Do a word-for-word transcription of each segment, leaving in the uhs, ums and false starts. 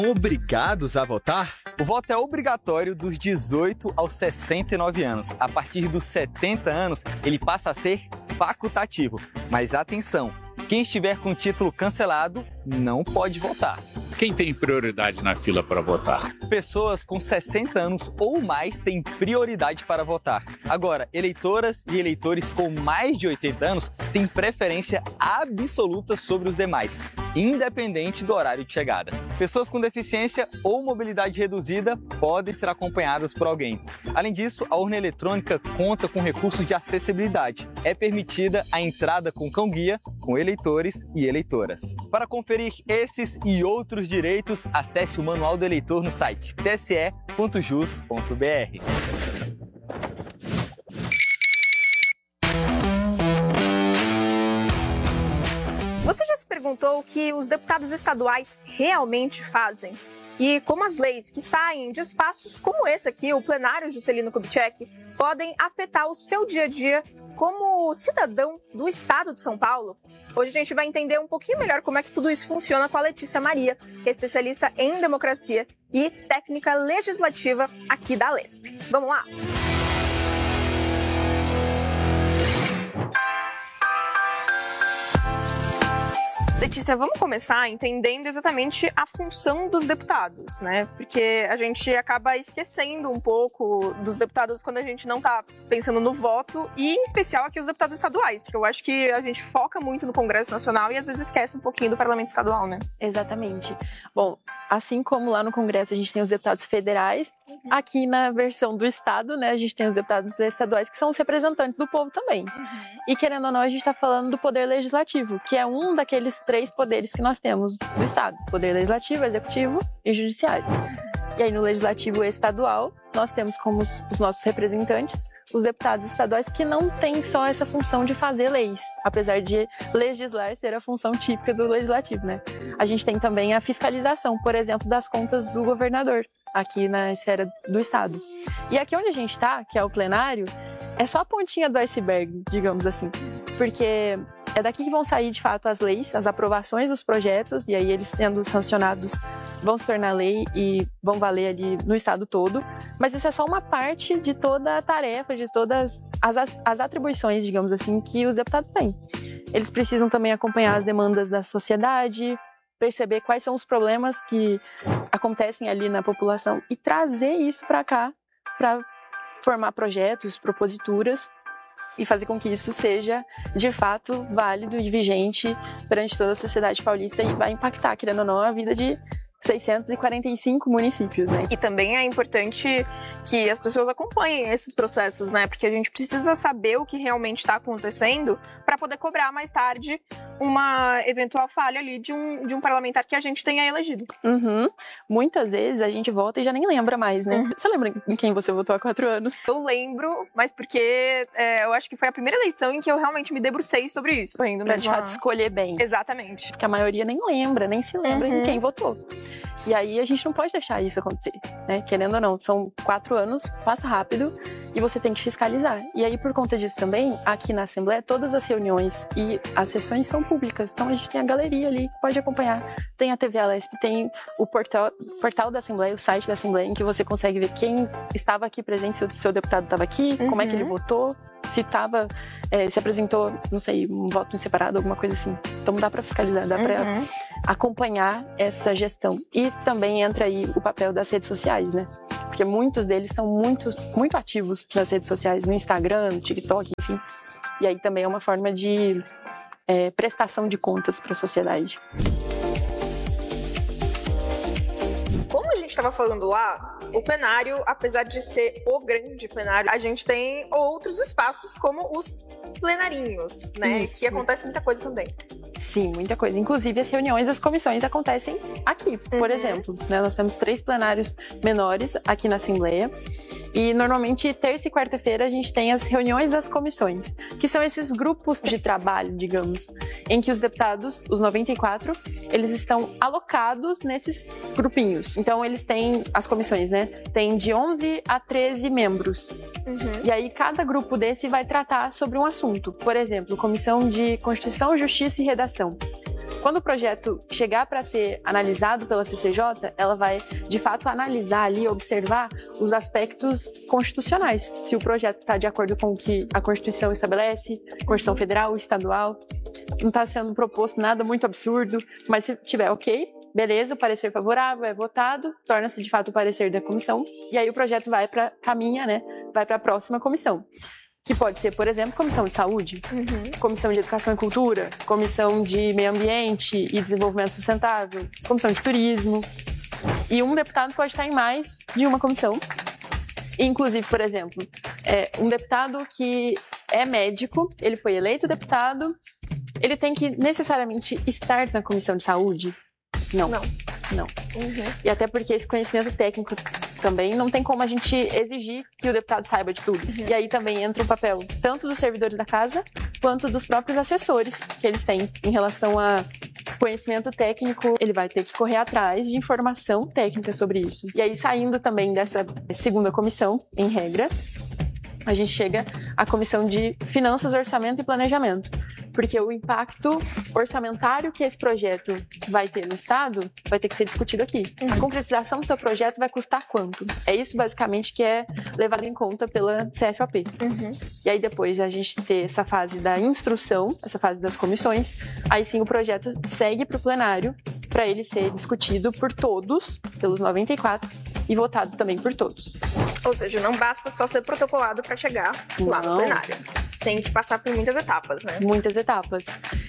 Obrigados a votar? O voto é obrigatório dos dezoito aos sessenta e nove anos. A partir dos setenta anos, ele passa a ser facultativo. Mas atenção, quem estiver com o título cancelado não pode votar. Quem tem prioridade na fila para votar? Pessoas com sessenta anos ou mais têm prioridade para votar. Agora, eleitoras e eleitores com mais de oitenta anos têm preferência absoluta sobre os demais, independente do horário de chegada. Pessoas com deficiência ou mobilidade reduzida podem ser acompanhadas por alguém. Além disso, a urna eletrônica conta com recursos de acessibilidade. É permitida a entrada com cão-guia, com eleitores e eleitoras. Para conferir esses e outros direitos, acesse o Manual do Eleitor no site t s e ponto jus ponto b r. Você já se perguntou o que os deputados estaduais realmente fazem? E como as leis que saem de espaços como esse aqui, o plenário Juscelino Kubitschek, podem afetar o seu dia a dia como cidadão do estado de São Paulo? Hoje a gente vai entender um pouquinho melhor como é que tudo isso funciona com a Letícia Maria, que é especialista em democracia e técnica legislativa aqui da Lesp. Vamos lá? Letícia, vamos começar entendendo exatamente a função dos deputados, né? Porque a gente acaba esquecendo um pouco dos deputados quando a gente não está pensando no voto, e em especial aqui os deputados estaduais, porque eu acho que a gente foca muito no Congresso Nacional e às vezes esquece um pouquinho do Parlamento Estadual, né? Exatamente. Bom, assim como lá no Congresso a gente tem os deputados federais, uhum. Aqui na versão do Estado, né, a gente tem os deputados estaduais que são os representantes do povo também. Uhum. E querendo ou não, a gente está falando do Poder Legislativo, que é um daqueles três poderes que nós temos no Estado: Poder Legislativo, Executivo e Judiciário. E aí no Legislativo Estadual, nós temos como os nossos representantes os deputados estaduais, que não têm só essa função de fazer leis, apesar de legislar ser a função típica do legislativo, né? A gente tem também a fiscalização, por exemplo, das contas do governador, aqui na esfera do estado. E aqui onde a gente está, que é o plenário, é só a pontinha do iceberg, digamos assim, porque é daqui que vão sair, de fato, as leis, as aprovações dos projetos, e aí eles sendo sancionados vão se tornar lei e vão valer ali no estado todo, mas isso é só uma parte de toda a tarefa, de todas as, as atribuições, digamos assim, que os deputados têm. Eles precisam também acompanhar as demandas da sociedade, perceber quais são os problemas que acontecem ali na população e trazer isso para cá, para formar projetos, proposituras e fazer com que isso seja, de fato, válido e vigente perante toda a sociedade paulista e vai impactar, querendo ou não, a vida de seiscentos e quarenta e cinco municípios, né? E também é importante que as pessoas acompanhem esses processos, né? Porque a gente precisa saber o que realmente está acontecendo para poder cobrar mais tarde uma eventual falha ali de um, de um parlamentar que a gente tenha elegido. Uhum. Muitas vezes a gente vota e já nem lembra mais, né? Uhum. Você lembra em quem você votou há quatro anos? Eu lembro, mas porque é, eu acho que foi a primeira eleição em que eu realmente me debrucei sobre isso. Foi indo pra, mesmo de fato, escolher bem. Exatamente. Porque a maioria nem lembra, nem se lembra uhum. de quem votou. E aí a gente não pode deixar isso acontecer, né? Querendo ou não, são quatro anos, passa rápido e você tem que fiscalizar. E aí, por conta disso também, aqui na Assembleia, todas as reuniões e as sessões são públicas. Então a gente tem a galeria ali que pode acompanhar. Tem a T V Alesp, tem o portal, portal da Assembleia, o site da Assembleia, em que você consegue ver quem estava aqui presente, se o seu deputado estava aqui, uhum. como é que ele votou, se estava, é, se apresentou, não sei, um voto em separado, alguma coisa assim. Então dá para fiscalizar, dá para uhum. acompanhar essa gestão. E também entra aí o papel das redes sociais, né? Porque muitos deles são muito, muito ativos nas redes sociais, no Instagram, no TikTok, enfim. E aí também é uma forma de é, prestação de contas para a sociedade. Como a gente estava falando lá, o plenário, apesar de ser o grande plenário, a gente tem outros espaços como os plenarinhos, né? Isso. Que acontece muita coisa também. Sim, muita coisa. Inclusive, as reuniões das comissões acontecem aqui, por uhum. exemplo. Né? Nós temos três plenários menores aqui na Assembleia. E, normalmente, terça e quarta-feira, a gente tem as reuniões das comissões, que são esses grupos de trabalho, digamos, em que os deputados, os noventa e quatro, eles estão alocados nesses grupinhos. Então, eles têm, as comissões, né? Tem de onze a treze membros. Uhum. E aí, cada grupo desse vai tratar sobre um assunto. Por exemplo, Comissão de Constituição, Justiça e Redação. Quando o projeto chegar para ser analisado pela C C J, ela vai, de fato, analisar ali, observar os aspectos constitucionais. Se o projeto está de acordo com o que a Constituição estabelece, Constituição Federal, Estadual, não está sendo proposto nada muito absurdo, mas se tiver ok, beleza, o parecer favorável é votado, torna-se de fato o parecer da comissão, e aí o projeto vai para, caminha, né, vai para a próxima comissão. Que pode ser, por exemplo, comissão de saúde, uhum. comissão de educação e cultura, comissão de meio ambiente e desenvolvimento sustentável, comissão de turismo. E um deputado pode estar em mais de uma comissão. Inclusive, por exemplo, é, um deputado que é médico, ele foi eleito deputado, ele tem que necessariamente estar na comissão de saúde? Não. Não. Não. Uhum. E até porque esse conhecimento técnico também não tem como a gente exigir que o deputado saiba de tudo. Uhum. E aí também entra o papel tanto dos servidores da casa, quanto dos próprios assessores que eles têm em relação a conhecimento técnico. Ele vai ter que correr atrás de informação técnica sobre isso. E aí, saindo também dessa segunda comissão, em regra, a gente chega à comissão de Finanças, Orçamento e Planejamento. Porque o impacto orçamentário que esse projeto vai ter no Estado vai ter que ser discutido aqui. Uhum. A concretização do seu projeto vai custar quanto? É isso, basicamente, que é levado em conta pela C F O P. Uhum. E aí, depois a gente ter essa fase da instrução, essa fase das comissões, aí sim o projeto segue para o plenário para ele ser discutido por todos, pelos noventa e quatro, e votado também por todos. Ou seja, não basta só ser protocolado para chegar lá não. no plenário. Tem que passar por muitas etapas, né? Muitas etapas.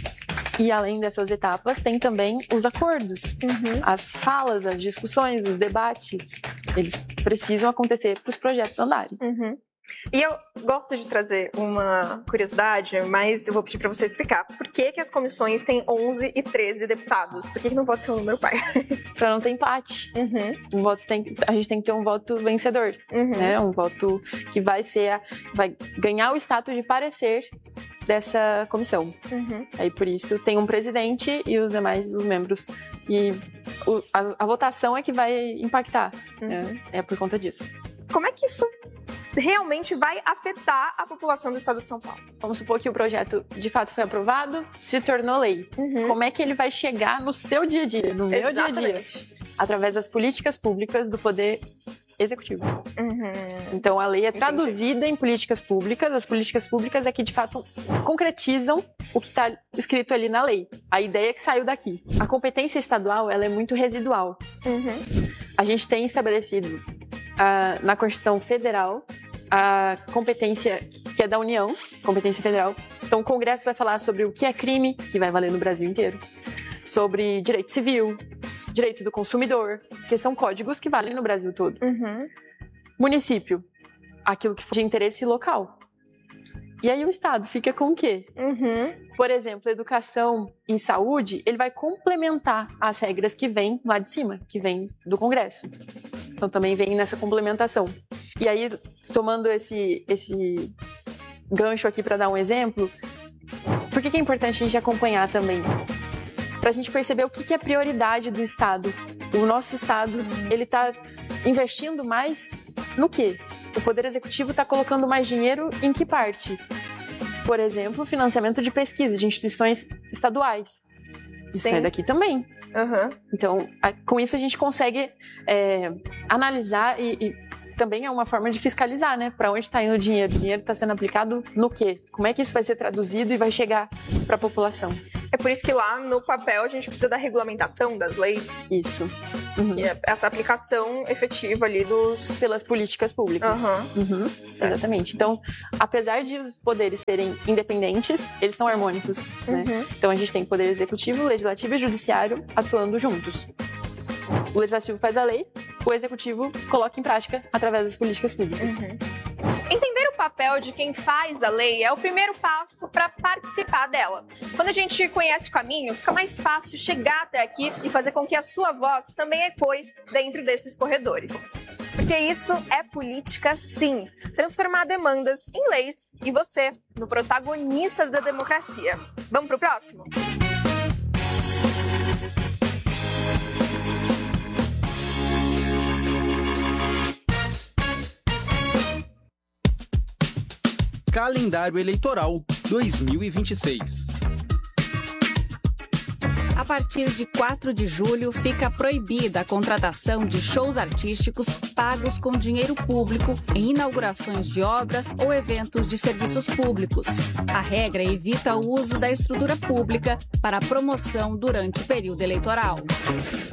E além dessas etapas, tem também os acordos. Uhum. As falas, as discussões, os debates. Eles precisam acontecer para os projetos andarem. Uhum. E eu gosto de trazer uma curiosidade, mas eu vou pedir para você explicar. Por que que as comissões têm onze e treze deputados? Por que que não pode ser um número par? Para não ter empate. Uhum. Um voto tem, a gente tem que ter um voto vencedor. Uhum. Né? Um voto que vai, ser a, vai ganhar o status de parecer dessa comissão. Uhum. Aí por isso tem um presidente e os demais, os membros. E o, a, a votação é que vai impactar. Uhum. Né? É por conta disso. Como é que isso realmente vai afetar a população do estado de São Paulo? Vamos supor que o projeto de fato foi aprovado, se tornou lei. Uhum. Como é que ele vai chegar no seu dia a dia, no meu Exatamente. dia a dia? Através das políticas públicas do poder executivo. Uhum. Então a lei é traduzida Entendi. em políticas públicas, as políticas públicas é que de fato concretizam o que está escrito ali na lei. A ideia que saiu daqui. A competência estadual, ela é muito residual. Uhum. A gente tem estabelecido Uh, na Constituição Federal, a competência que é da União, competência federal. Então, o Congresso vai falar sobre o que é crime, que vai valer no Brasil inteiro, sobre direito civil, direito do consumidor, que são códigos que valem no Brasil todo. Uhum. Município, aquilo que for de interesse local. E aí o Estado fica com o quê? Uhum. Por exemplo, educação e saúde, ele vai complementar as regras que vêm lá de cima, que vêm do Congresso. Então também vem nessa complementação. E aí, tomando esse, esse gancho aqui para dar um exemplo, por que que é importante a gente acompanhar também? Para a gente perceber o que que é prioridade do Estado. O nosso Estado, ele está investindo mais no quê? O Poder Executivo está colocando mais dinheiro em que parte? Por exemplo, financiamento de pesquisa de instituições estaduais. Isso Sim. é daqui também. Uhum. Então, a, com isso a gente consegue é, analisar e, e também é uma forma de fiscalizar, né? Para onde está indo o dinheiro? O dinheiro está sendo aplicado no quê? Como é que isso vai ser traduzido e vai chegar para a população? É por isso que lá no papel a gente precisa da regulamentação das leis. Isso. Uhum. E essa aplicação efetiva ali dos... pelas políticas públicas. Uhum. Uhum. Exatamente. Então, apesar de os poderes serem independentes, eles são harmônicos. Né? Uhum. Então, a gente tem poder executivo, legislativo e judiciário atuando juntos. O legislativo faz a lei, o executivo coloca em prática através das políticas públicas. Uhum. Entender o papel de quem faz a lei é o primeiro passo para participar dela. Quando a gente conhece o caminho, fica mais fácil chegar até aqui e fazer com que a sua voz também ecoe dentro desses corredores. Porque isso é política, sim. Transformar demandas em leis e você no protagonista da democracia. Vamos pro próximo? Calendário Eleitoral dois mil e vinte e seis. A partir de quatro de julho, fica proibida a contratação de shows artísticos pagos com dinheiro público em inaugurações de obras ou eventos de serviços públicos. A regra evita o uso da estrutura pública para promoção durante o período eleitoral.